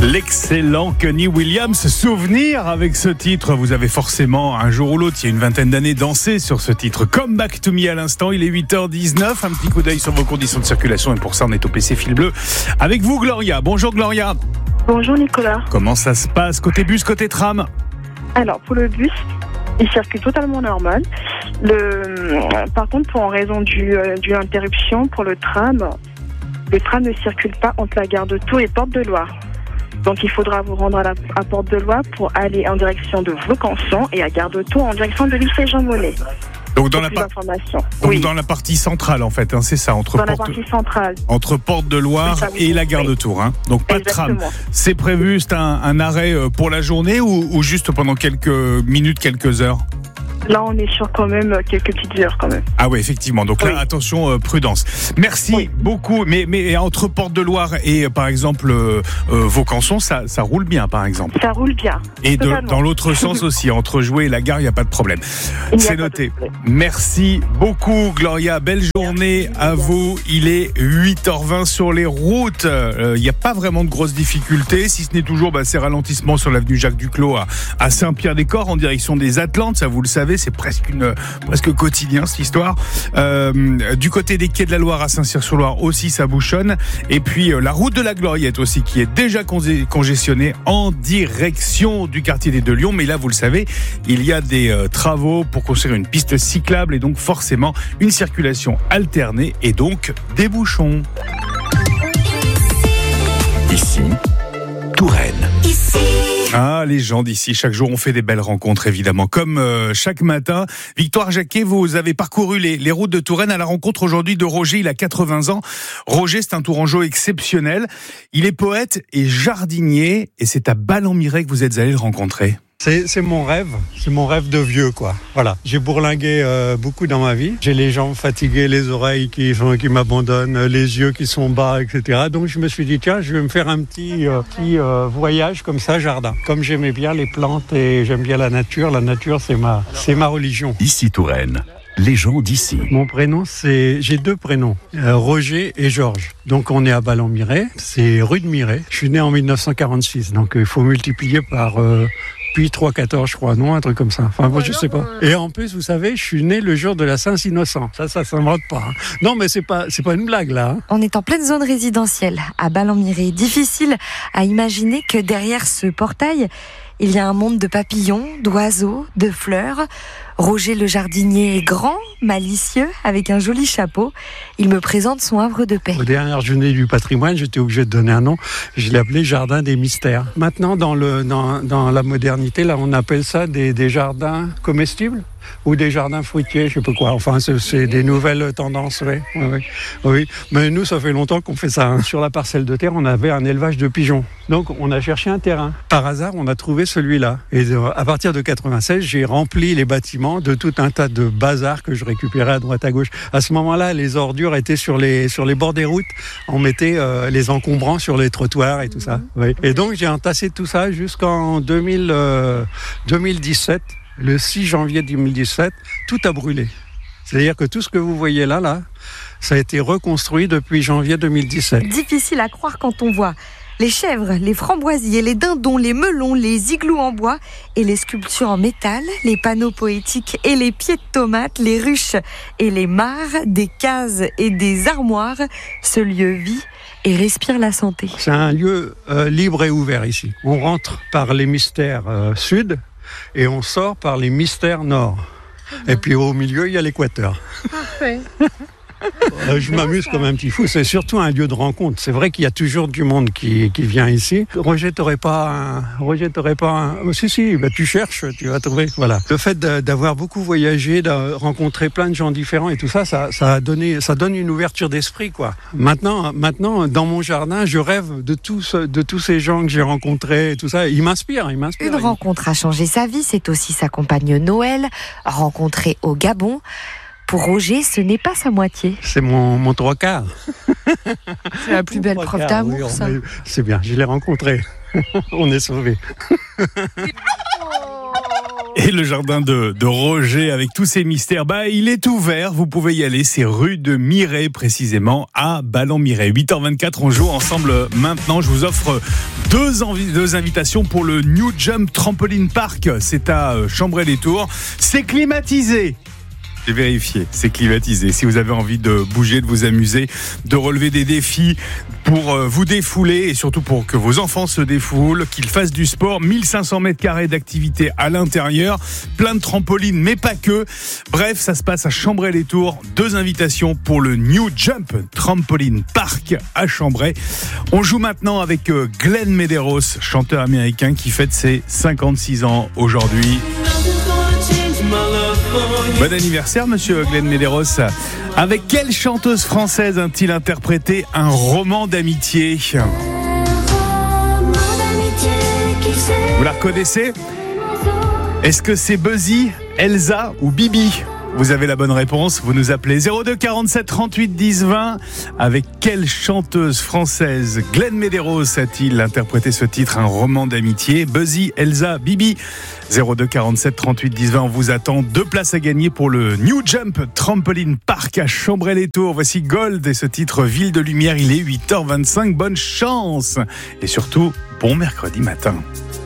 L'excellent Kenny Williams, souvenir avec ce titre. Vous avez forcément un jour ou l'autre, il y a une vingtaine d'années, dansé sur ce titre. Come Back to Me à l'instant, il est 8h19. Un petit coup d'œil sur vos conditions de circulation et pour ça on est au PC Fil Bleu. Avec vous Gloria. Bonjour Gloria. Bonjour Nicolas. Comment ça se passe côté bus, côté tram? Alors pour le bus, il circule totalement normal. Par contre, en raison d'une interruption pour le tram ne circule pas entre la gare de Tours et Porte de Loire. Donc il faudra vous rendre à Porte de Loire pour aller en direction de Vaucanson et à Gare de Tours en direction de lycée Jean Monnet. Donc dans la partie centrale en fait, c'est ça, entre Porte de Loire et la Gare de Tours. Donc pas Exactement. de tram. C'est prévu, c'est un arrêt pour la journée ou juste pendant quelques minutes, quelques heures? Là, on est sur quand même quelques petites heures quand même. Ah oui, effectivement. Donc là, attention, prudence. Merci beaucoup. Mais entre Porte de Loire et, par exemple, Vaucanson, ça roule bien, par exemple. Ça roule bien. Et dans l'autre sens aussi, entre Joué et la gare, il n'y a pas de problème. C'est noté. Merci beaucoup, Gloria. Belle journée à vous. Il est 8h20 sur les routes. Il n'y a pas vraiment de grosses difficultés, si ce n'est toujours ces ralentissements sur l'avenue Jacques Duclos à Saint-Pierre-des-Corps en direction des Atlantes. Ça, vous le savez. C'est presque quotidien cette histoire. Du côté des quais de la Loire à Saint-Cyr-sur-Loire aussi ça bouchonne. Et puis la route de la Gloriette aussi qui est déjà congestionnée en direction du quartier des Deux Lions. Mais là vous le savez, il y a des travaux pour construire une piste cyclable et donc forcément une circulation alternée et donc des bouchons. Ici, Touraine. Ah, les gens d'ici, chaque jour on fait des belles rencontres évidemment. Comme chaque matin, Victoire Jacquet, vous avez parcouru les routes de Touraine à la rencontre aujourd'hui de Roger, il a 80 ans. Roger, c'est un Tourangeau exceptionnel. Il est poète et jardinier et c'est à Ballon-Miré que vous êtes allé le rencontrer. C'est mon rêve de vieux quoi. Voilà, j'ai bourlingué beaucoup dans ma vie. J'ai les jambes fatiguées, les oreilles qui m'abandonnent, les yeux qui sont bas, etc. Donc je me suis dit tiens, je vais me faire un petit voyage comme ça, jardin. Comme j'aimais bien les plantes et j'aime bien la nature c'est ma religion. Ici Touraine. Les gens d'ici. Mon prénom, j'ai deux prénoms, Roger et Georges. Donc on est à Ballon-Miré, c'est rue de Miré. Je suis né en 1946, donc il faut multiplier par puis 3-14, je crois, non, un truc comme ça. Enfin, moi, je sais pas. Et en plus, vous savez, je suis né le jour de la Saint-Innocent. Ça s'invente pas. Non, mais c'est pas une blague, là. On est en pleine zone résidentielle, à Ballon-Miré. Difficile à imaginer que derrière ce portail, il y a un monde de papillons, d'oiseaux, de fleurs. Roger le jardinier est grand, malicieux, avec un joli chapeau. Il me présente son havre de paix. Aux dernières journées du patrimoine, j'étais obligé de donner un nom. Je l'ai appelé Jardin des Mystères. Maintenant, dans la modernité, là, on appelle ça des jardins comestibles ou des jardins fruitiers, je sais pas quoi. Enfin, c'est des nouvelles tendances, oui. Mais nous, ça fait longtemps qu'on fait ça. Sur la parcelle de terre, on avait un élevage de pigeons. Donc, on a cherché un terrain. Par hasard, on a trouvé celui-là. Et à partir de 96, j'ai rempli les bâtiments de tout un tas de bazar que je récupérais à droite à gauche. À ce moment-là, les ordures étaient sur les bords des routes. On mettait les encombrants sur les trottoirs et tout ça. Oui. Et donc, j'ai entassé tout ça jusqu'en 2017. Le 6 janvier 2017, tout a brûlé. C'est-à-dire que tout ce que vous voyez là, ça a été reconstruit depuis janvier 2017. Difficile à croire quand on voit les chèvres, les framboisiers, les dindons, les melons, les igloos en bois et les sculptures en métal, les panneaux poétiques et les pieds de tomates, les ruches et les mares, des cases et des armoires. Ce lieu vit et respire la santé. C'est un lieu libre et ouvert ici. On rentre par les mystères sud et on sort par les mystères nord. Et puis au milieu, il y a l'équateur. Parfait. Je m'amuse comme un petit fou. C'est surtout un lieu de rencontre. C'est vrai qu'il y a toujours du monde qui vient ici. Roger, t'aurais pas un... Oh, si, tu cherches, tu vas trouver. Voilà. Le fait d'avoir beaucoup voyagé, de rencontrer plein de gens différents et tout ça, ça donne une ouverture d'esprit, quoi. Maintenant, dans mon jardin, je rêve de tous ces gens que j'ai rencontrés et tout ça. Ils m'inspirent. Une rencontre a changé sa vie. C'est aussi sa compagne Noël, rencontrée au Gabon. Pour Roger, ce n'est pas sa moitié. C'est mon trois quarts. C'est la plus belle preuve d'amour, oui, ça. C'est bien, je l'ai rencontré. On est sauvés. Et le jardin de Roger avec tous ses mystères, il est ouvert, vous pouvez y aller, c'est rue de Miret précisément à Ballon-Miret. 8h24, on joue ensemble maintenant, je vous offre deux invitations pour le New Jump Trampoline Park, c'est à Chambray-les-Tours, c'est climatisé. J'ai vérifié, c'est climatisé. Si vous avez envie de bouger, de vous amuser, de relever des défis pour vous défouler et surtout pour que vos enfants se défoulent, qu'ils fassent du sport, 1500 mètres carrés d'activité à l'intérieur, plein de trampolines, mais pas que. Bref, ça se passe à Chambray-les-Tours. Deux invitations pour le New Jump Trampoline Park à Chambray. On joue maintenant avec Glenn Medeiros, chanteur américain qui fête ses 56 ans aujourd'hui. Bon anniversaire, monsieur Glenn Medeiros. Avec quelle chanteuse française a-t-il interprété un roman d'amitié ? Vous la reconnaissez ? Est-ce que c'est Buzzy, Elsa ou Bibi ? Vous avez la bonne réponse, vous nous appelez 02 47 38 10 20. Avec quelle chanteuse française Glenn Medeiros a-t-il interprété ce titre, un roman d'amitié ? Buzzy, Elsa, Bibi. 02 47 38 10 20, on vous attend. 2 places à gagner pour le New Jump Trampoline Park à Chambray-les-Tours. Voici Gold et ce titre Ville de Lumière, il est 8h25, bonne chance et surtout bon mercredi matin.